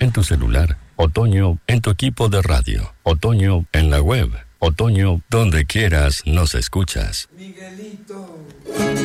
en tu celular, otoño en tu equipo de radio, otoño en la web, otoño donde quieras nos escuchas. Miguelito.